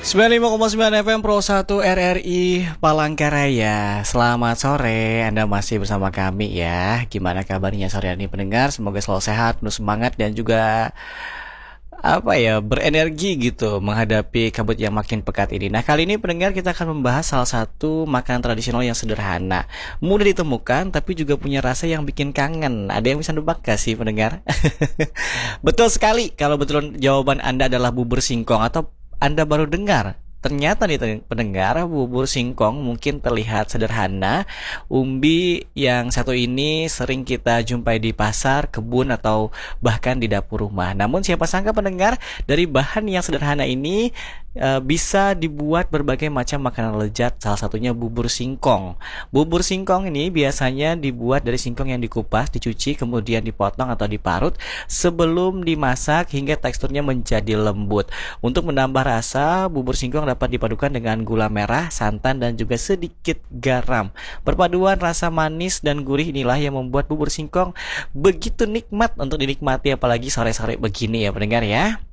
95,9 FM Pro 1 RRI Palangkaraya. Selamat sore, Anda masih bersama kami ya. Gimana kabarnya sore ini pendengar? Semoga selalu sehat, penuh semangat dan juga berenergi gitu menghadapi kabut yang makin pekat ini. Nah, kali ini pendengar kita akan membahas salah satu makanan tradisional yang sederhana, mudah ditemukan tapi juga punya rasa yang bikin kangen. Ada yang bisa nebak gak sih pendengar? Betul sekali, kalau betul jawaban Anda adalah bubur singkong atau Anda baru dengar. Ternyata nih pendengar, bubur singkong mungkin terlihat sederhana. Umbi yang satu ini sering kita jumpai di pasar, kebun, atau bahkan di dapur rumah. Namun siapa sangka pendengar, dari bahan yang sederhana ini bisa dibuat berbagai macam makanan lezat. Salah satunya bubur singkong. Bubur singkong ini biasanya dibuat dari singkong yang dikupas, dicuci, kemudian dipotong atau diparut sebelum dimasak hingga teksturnya menjadi lembut. Untuk menambah rasa, bubur singkong dapat dipadukan dengan gula merah, santan, dan juga sedikit garam. Perpaduan rasa manis dan gurih inilah yang membuat bubur singkong begitu nikmat untuk dinikmati, apalagi sore-sore begini ya pendengar ya.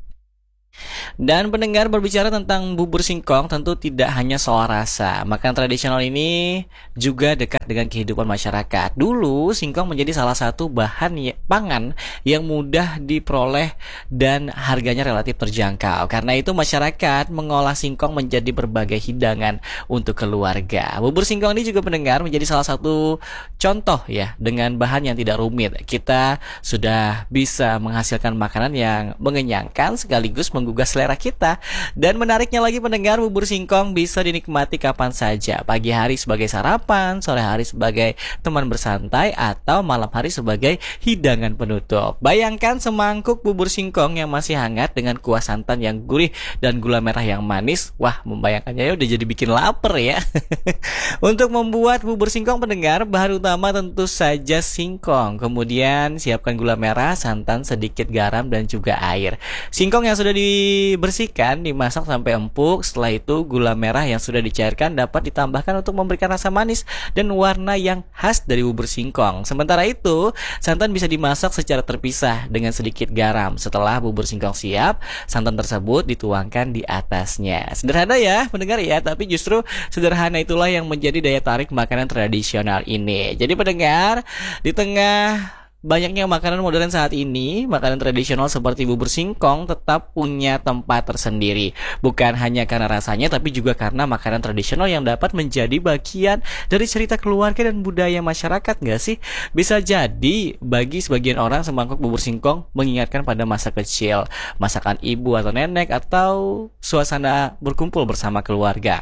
Dan pendengar, berbicara tentang bubur singkong tentu tidak hanya soal rasa. Makanan tradisional ini juga dekat dengan kehidupan masyarakat. Dulu singkong menjadi salah satu bahan pangan yang mudah diperoleh dan harganya relatif terjangkau. Karena itu masyarakat mengolah singkong menjadi berbagai hidangan untuk keluarga. Bubur singkong ini juga pendengar menjadi salah satu contoh ya, dengan bahan yang tidak rumit. Kita sudah bisa menghasilkan makanan yang mengenyangkan sekaligus menggugah selera kita. Dan menariknya lagi pendengar, bubur singkong bisa dinikmati kapan saja. Pagi hari sebagai sarapan, sore hari sebagai teman bersantai, atau malam hari sebagai hidangan penutup. Bayangkan semangkuk bubur singkong yang masih hangat dengan kuah santan yang gurih dan gula merah yang manis. Wah, membayangkannya udah jadi bikin lapar ya. Untuk membuat bubur singkong pendengar, bahan utama tentu saja singkong. Kemudian siapkan gula merah, santan, sedikit garam, dan juga air. Singkong yang sudah dibersihkan dimasak sampai empuk. Setelah itu gula merah yang sudah dicairkan dapat ditambahkan untuk memberikan rasa manis dan warna yang khas dari bubur singkong. Sementara itu santan bisa dimasak secara terpisah dengan sedikit garam. Setelah bubur singkong siap, santan tersebut dituangkan di atasnya. Sederhana ya pendengar ya, tapi justru sederhana itulah yang menjadi daya tarik makanan tradisional ini. Jadi pendengar, di tengah banyaknya makanan modern saat ini, makanan tradisional seperti bubur singkong tetap punya tempat tersendiri. Bukan hanya karena rasanya, tapi juga karena makanan tradisional yang dapat menjadi bagian dari cerita keluarga dan budaya masyarakat, nggak sih? Bisa jadi bagi sebagian orang semangkuk bubur singkong mengingatkan pada masa kecil, masakan ibu atau nenek, atau suasana berkumpul bersama keluarga.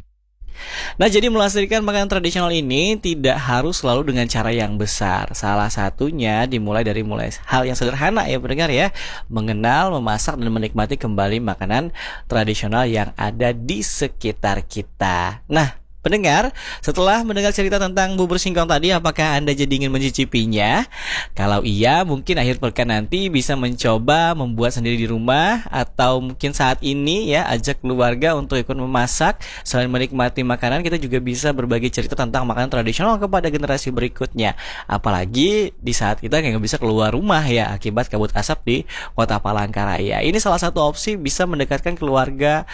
Nah, jadi melestarikan makanan tradisional ini tidak harus selalu dengan cara yang besar. Salah satunya dimulai dari hal yang sederhana ya pendengar ya. Mengenal, memasak, dan menikmati kembali makanan tradisional yang ada di sekitar kita. Nah, pendengar, setelah mendengar cerita tentang bubur singkong tadi, apakah Anda jadi ingin mencicipinya? Kalau iya, mungkin akhir pekan nanti bisa mencoba membuat sendiri di rumah, atau mungkin saat ini ya, ajak keluarga untuk ikut memasak. Selain menikmati makanan, kita juga bisa berbagi cerita tentang makanan tradisional kepada generasi berikutnya. Apalagi di saat kita nggak bisa keluar rumah ya, akibat kabut asap di kota Palangkaraya. Ini salah satu opsi bisa mendekatkan keluarga,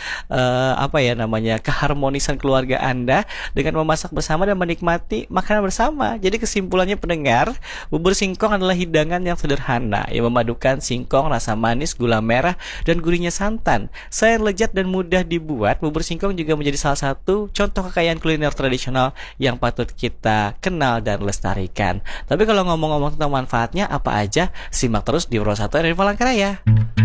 keharmonisan keluarga Anda dengan memasak bersama dan menikmati makanan bersama. Jadi kesimpulannya pendengar, bubur singkong adalah hidangan yang sederhana yang memadukan singkong, rasa manis, gula merah, dan gurihnya santan. Selain lezat dan mudah dibuat, bubur singkong juga menjadi salah satu contoh kekayaan kuliner tradisional yang patut kita kenal dan lestarikan. Tapi kalau ngomong-ngomong tentang manfaatnya apa aja, simak terus di Pro 1 RRI Palangkaraya.